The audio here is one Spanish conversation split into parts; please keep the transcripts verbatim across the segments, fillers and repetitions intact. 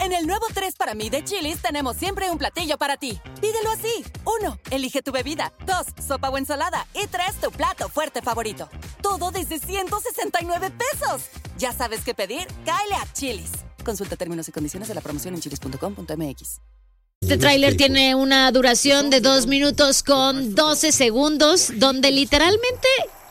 En el nuevo tres para mí de Chili's tenemos siempre un platillo para ti. Pídelo así. Uno, elige tu bebida. Dos, sopa o ensalada. Y tres, tu plato fuerte favorito. Todo desde ciento sesenta y nueve pesos. Ya sabes qué pedir, cáele a Chili's. Consulta términos y condiciones de la promoción en chilis punto com punto m x. Este tráiler tiene una duración de dos minutos con doce segundos, donde literalmente...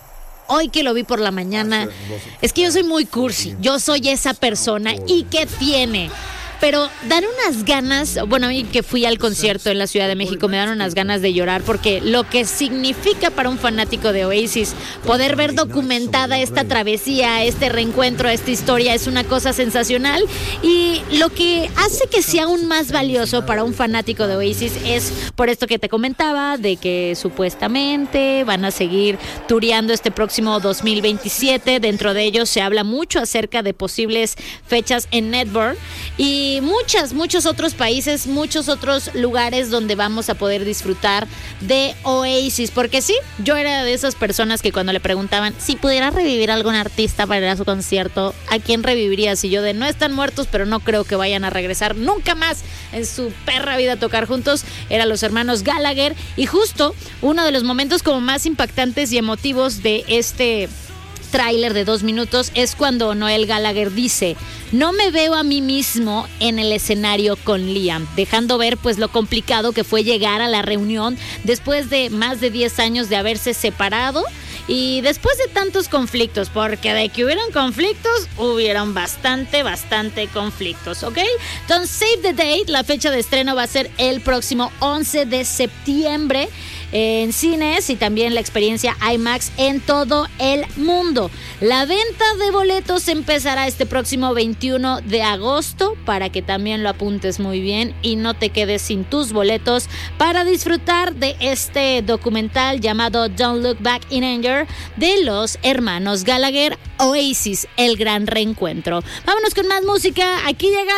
Hoy que lo vi por la mañana, es que yo soy muy cursi, yo soy esa persona, ¿y qué tiene? Pero dan unas ganas, bueno, a mí que fui al concierto en la Ciudad de México, me dan unas ganas de llorar, porque lo que significa para un fanático de Oasis poder ver documentada esta travesía, este reencuentro, esta historia, es una cosa sensacional. Y lo que hace que sea aún más valioso para un fanático de Oasis es por esto que te comentaba, de que supuestamente van a seguir tureando este próximo dos mil veintisiete. Dentro de ellos se habla mucho acerca de posibles fechas en Melbourne y Y muchas, muchos otros países, muchos otros lugares donde vamos a poder disfrutar de Oasis. Porque sí, yo era de esas personas que cuando le preguntaban si pudiera revivir a algún artista para ir a su concierto, ¿a quién revivirías? Y yo de no están muertos, pero no creo que vayan a regresar nunca más en su perra vida a tocar juntos. Eran los hermanos Gallagher. Y justo uno de los momentos como más impactantes y emotivos de este tráiler de dos minutos es cuando Noel Gallagher dice: no me veo a mí mismo en el escenario con Liam, dejando ver pues lo complicado que fue llegar a la reunión después de más de diez años de haberse separado y después de tantos conflictos, porque de que hubieron conflictos, hubieron bastante, bastante conflictos, ¿ok? Entonces, save the date, la fecha de estreno va a ser el próximo once de septiembre en cines y también la experiencia IMAX en todo el mundo. La venta de boletos empezará este próximo veintiuno de agosto para que también lo apuntes muy bien y no te quedes sin tus boletos para disfrutar de este documental llamado Don't Look Back in Anger de los hermanos Gallagher, Oasis, el gran reencuentro. Vámonos con más música. Aquí llega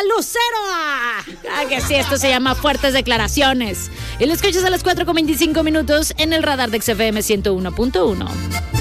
Lucero. Ah, que sí, esto se llama Fuertes Declaraciones. Y lo escuchas a las cuatro con veinticinco minutos en el radar de X F M ciento uno punto uno.